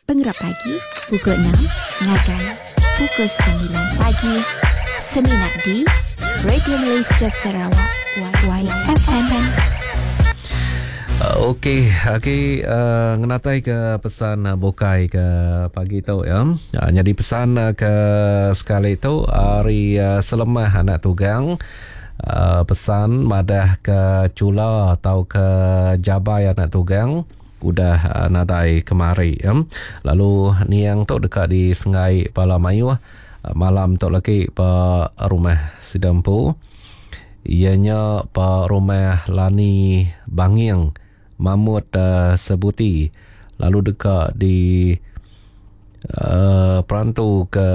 Pengerap pagi, pukul 6, Ngagai, pukul 9 pagi, Seninat di Radio Malaysia Sarawak, YFM. Okey, ngenatai ke pesan bukai ke pagi tu ya. Jadi pesan ke sekali tu hari selemah anak tugang. Pesan madah ke cula atau ke jabai anak tugang udah nadai kemari ya. Lalu niang tu dekat di Sengai Palamayu malam tu lagi pa rumah Sidampu. Ianya pa rumah Lani Bangiang Mahmud Sebuti. Lalu dekat di Perantu ke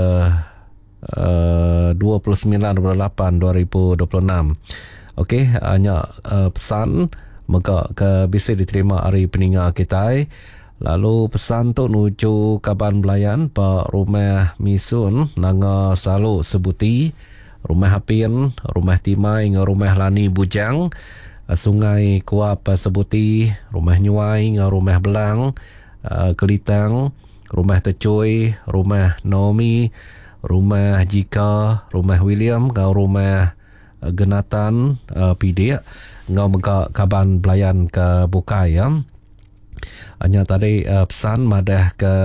29/8/2026. Okey, hanya pesan maka ke bisa diterima hari peninggal kita. Lalu pesan tu nuju Kaban Belayan pa rumah Misun Nanga Salu Sebuti, rumah Hapin, rumah Timai dengan rumah Lani Bujang, Sungai Kuap Sebuti, rumah Nyuai dengan rumah Belang, Kelitang, rumah Tecuy, rumah Naomi, rumah Jika, rumah William dengan rumah Genatan Pidik dengan mega Kaban Belayan ke Bukai ya. Hanya tadi pesan madah ke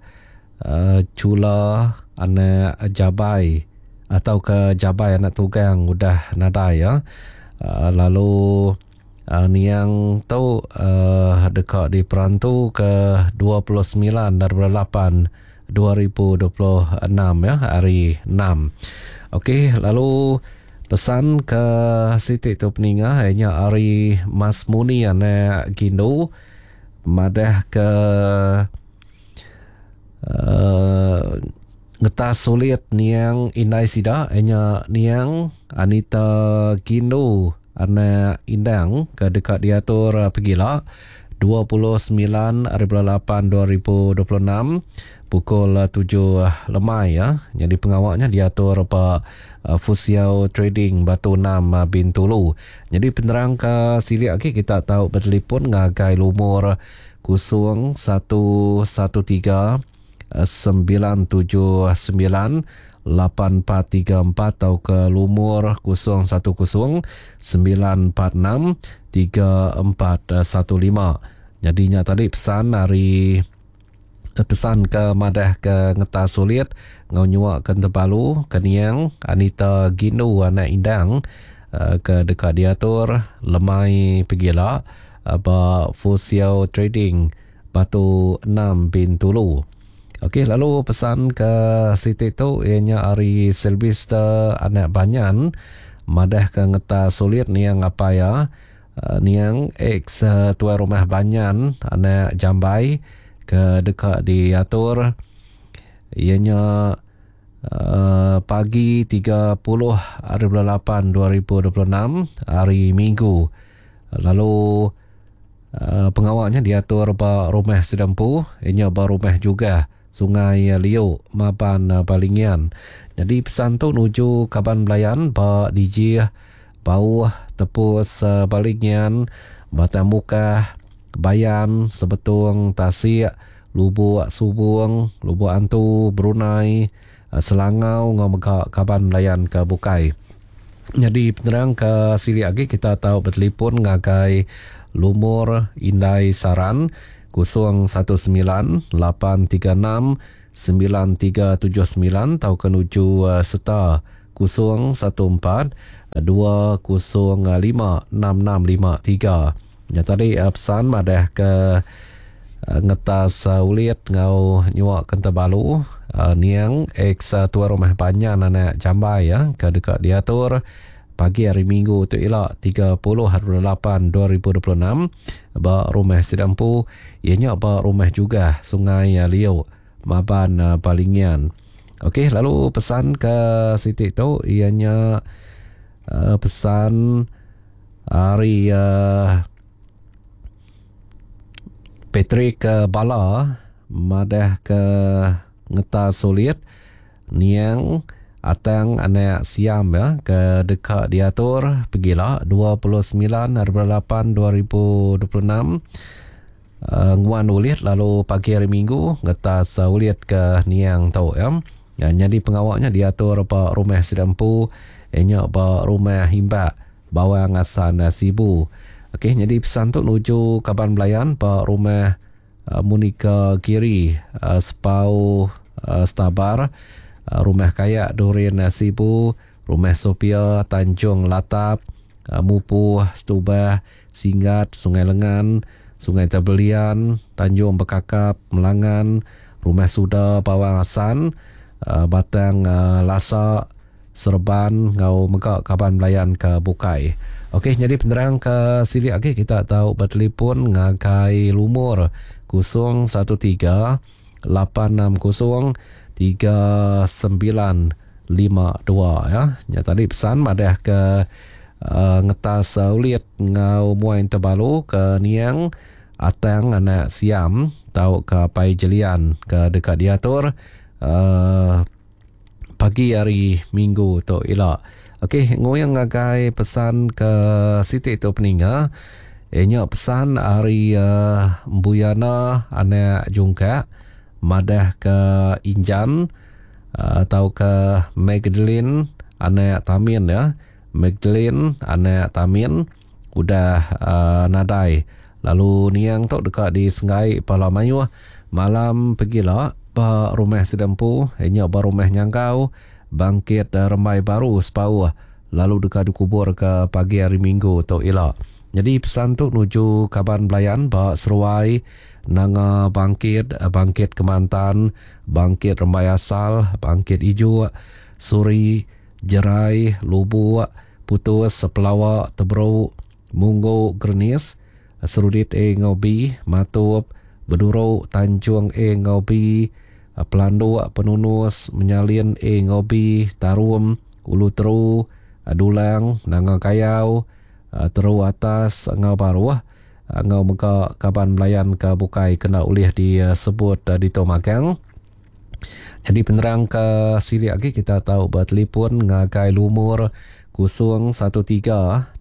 cula anak jabai atau ke jabai anak tugang udah nadai ya. Lalu niang tu dekat di Perantu ke 29/8/2026 ya, hari 6. Okey, lalu pesan ke Siti tu peninggal hanya hari Mas Muni anak Gindu madah ke ngetas sulit niang Indai Sida hanya niang Anita Gindu anak Indang ke dekat diatur pergilah 29/8/2026 pukul 7 lemai ya. Jadi pengawaknya diatur Pak Fusiau Trading Batu 6 Bintulu. Jadi penerang ke sili lagi kita tahu bertelefon ngagai lumur 0113 979 8434 atau ke lumur 010 946 3415. Jadinya tadi pesan hari pesan ke madah ke ngetas sulit ngau nyuak ke Tepalu Keniang Anita Gindu anak Indang ke dekat diatur lemai pergilah apa Fusiau Trading Batu 6 Bintulu. Okey, lalu pesan ke Siti tu ianya hari Silvester anak Banyan madah ke ngetas sulit niang apa ya, niang ex tuan rumah Banyan anak Jambai ke dekat diatur ianya pagi 30/8/2026 hari Minggu. Lalu pengawalnya diatur ba rumah Sedempu, ianya ba rumah juga Sungai Liu Maban Balingian. Jadi pesan tu nuju Kaban Belayan ba DJ Bau Tepus Balingian, Batamukah, Bayan, Sebetung, Tasik, Lubuk Subung, Lubuk Antu, Brunei, Selangau ngau mega Kaban Belayan ke Bukai. Jadi penerang ke sili lagi kita tahu bertelefon ngagai lumur Indai Saran 019 836 9379 atau kenuju serta 014 205 6653. Ya tadi pesan madah ke ngetas ulit ngau nyuak Kentabalu niang ex tuan rumah Banyan anak Jambai ya ke dekat diatur pagi hari Minggu tu ialah 30/8/2026 ba rumah Sedampu ianya ba rumah juga Sungai Liu Maban Balingian. Okey, lalu pesan ke Siti tu ianya pesan hari Patrick Bala madah ke ngetas sulit niang Atang anak Siam ya ke dekat diatur pergilah 29/8/2026 nguan ulit lalu pagi hari Minggu ngetas ulit ke niang tau ya. Jadi pengawaknya diatur pa rumah sedempu enyak pa rumah himba bawang asan sibu. Okey, jadi pesan tu nuju Kaban Belayan pa rumah Monika Kiri Sepau Stabar, rumah Kayak Durin Sibu, rumah Sophia Tanjung Latap, Mupu Stubah Singgat Sungai Lengan, Sungai Tabelian, Tanjung Bekakap Melangan, rumah Suda Bawang Asan, Batang Lasak Serban ngau megak Kaban Belayan ke Bukai. Okey, jadi penerang ke sili lagi kita tahu bertelefon ngagai lumur 013 860 3952 ya. Ya tadi pesan madah ke ngetas ulit ngau muain terbalu ke niang atang anak siam tahu ke pai jelian ke dekat diatur pagi hari Minggu tu elok. Okey, ngoyang ngagai pesan ke Siti tu peninga. Enya pesan hari Mbuyana anak jungka madah ke Injan atau ke Magdalene anak Tamin ya. Magdalene anak Tamin udah nadai. Lalu niang tu dekat di Sengai Palamayu malam pergilah pa rumah sedempu enya ba rumah nyangkau bangkit remai baru sepau lalu dekat dikubur ke pagi hari Minggu tu elok. Jadi pesan tu nuju Kaban Belayan ba seruai nanga bangkit Kemantan, bangkit remai asal, bangkit ijo, suri, jerai, lubu, putus, pelawak, tebrau, munggo, gernis, serudit ngobi, matup, bedurau, tanjung ngobi, Pelandu penunus menyalin ngobi tarum ulu teru dulang nanga kayau teru atas ngau baru ngau muka Kaban Belayan ke Bukai kena ulih disebut di Tomagang. Jadi penerang ke sili lagi kita tahu bertelefon ngagai lumur 013 611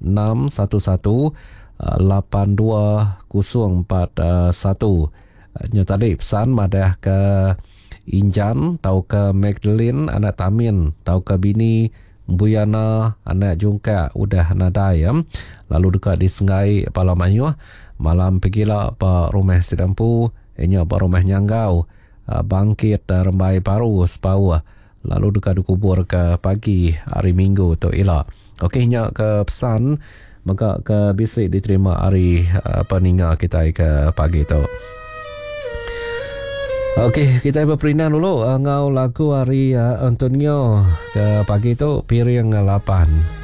82 041. Tadi pesan madah ke Injan tau ke Magdalene anak Tamin tau ke bini Mbuyana anak Jungka udah nadai ya. Lalu dekat di Sengai Palamayu malam pergilah pa rumah sedempu enya pa rumah nyanggau bangkit rembai baru sepau lalu dekat dikubur ke pagi hari Minggu tu elok. Okey, nya ke pesan maka ke bisik diterima hari peninga kita ke pagi tu. Okey, kita berperindah dulu ngau lagu hari Antonio ke pagi tu piring 8.